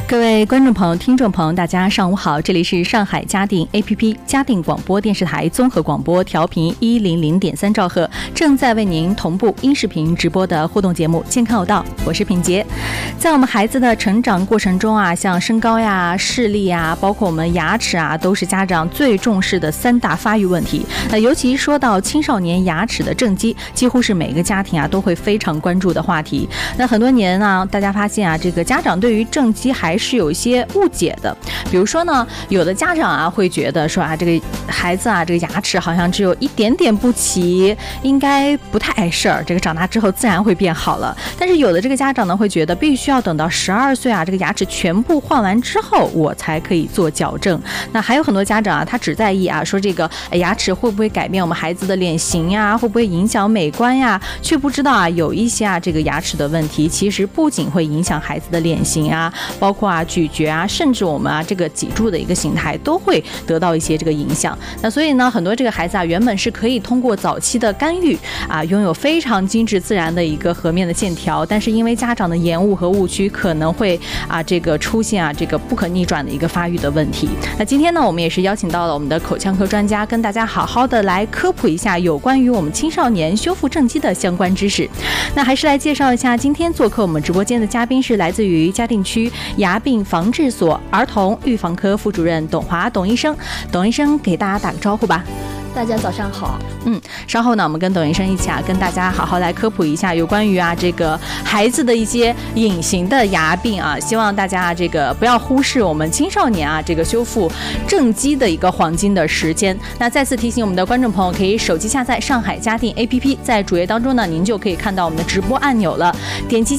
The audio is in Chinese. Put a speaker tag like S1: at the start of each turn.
S1: 各位观众朋友、听众朋友，大家上午好，这里是上海嘉定 APP 嘉定广播电视台综合广播调频100.3兆赫，正在为您同步音视频直播的互动节目《健康有道》，我是品杰。在我们孩子的成长过程中啊，像身高呀、视力呀，包括我们牙齿啊，都是家长最重视的3大发育问题。尤其说到青少年牙齿的正畸，几乎是每个家庭啊都会非常关注的话题。那很多年呢，大家发现啊，这个家长对于正畸还是有一些误解的。比如说呢，有的家长啊会觉得说啊，这个孩子啊，这个牙齿好像只有一点点不齐，应该不太碍事儿，这个长大之后自然会变好了。但是有的这个家长呢会觉得，必须要等到12岁啊，这个牙齿全部换完之后，我才可以做矫正。那还有很多家长啊，他只在意啊，说这个牙齿会不会改变我们孩子的脸型呀，会不会影响美观呀，却不知道啊，有一些啊这个牙齿的问题，其实不仅会影响孩子的脸型啊，包括啊咀嚼啊，甚至我们啊这个脊柱的一个形态都会得到一些这个影响。那所以呢，很多这个孩子啊，原本是可以通过早期的干预啊，拥有非常精致自然的一个颌面的线条，但是因为家长的延误和误区，可能会啊这个出现啊这个不可逆转的一个发育的问题。那今天呢，我们也是邀请到了我们的口腔科专家，跟大家好好的来科普一下有关于我们青少年修复正畸的相关知识。那还是来介绍一下，今天做客我们直播间的嘉宾是来自于嘉定区牙病防治所儿童预防科副主任董华董医生。董医生给大家打个招呼吧。
S2: 大家早上好。
S1: 稍后呢，我们跟董医生一起啊，跟大家好好来科普一下有关于啊这个孩子的一些隐形的牙病啊，希望大家这个不要忽视我们青少年啊这个修复正畸的一个黄金的时间。那再次提醒我们的观众朋友，可以手机下载上海嘉定 APP， 在主页当中呢，您就可以看到我们的直播按钮了，点击